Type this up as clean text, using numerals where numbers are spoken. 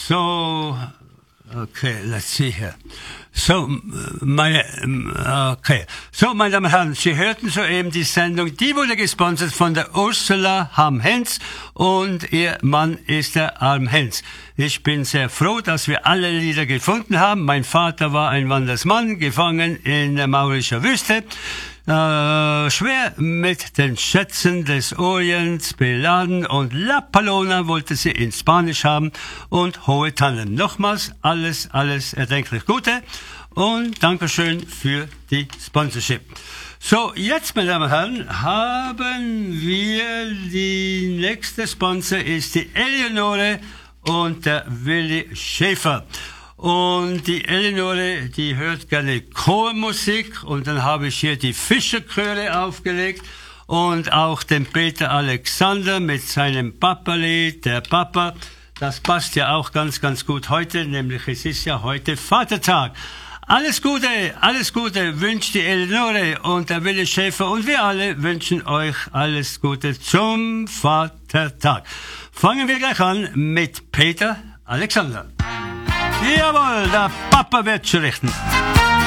So, okay, let's see here. Meine Damen und Herren, Sie hörten soeben die Sendung, die wurde gesponsert von der Ursula Hamm-Henz und ihr Mann ist der Arm Henz. Ich bin sehr froh, dass wir alle Lieder gefunden haben. Mein Vater war ein Wandersmann, gefangen in der maurischer Wüste. Schwer mit den Schätzen des Orients beladen und La Palona wollte sie in Spanisch haben und Hohe Tannen. Nochmals alles erdenklich Gute und Dankeschön für die Sponsorship. So, jetzt, meine Damen und Herren, haben wir die nächste Sponsor ist die Eleonore und der Willi Schäfer. Und die Eleonore, die hört gerne Chormusik und dann habe ich hier die Fischerchöre aufgelegt und auch den Peter Alexander mit seinem Papa-Lied, der Papa. Das passt ja auch ganz gut heute, nämlich es ist ja heute Vatertag. Alles Gute wünscht die Eleonore und der Willi Schäfer und wir alle wünschen euch alles Gute zum Vatertag. Fangen wir gleich an mit Peter Alexander. Jawohl, der Papa wird schon richten.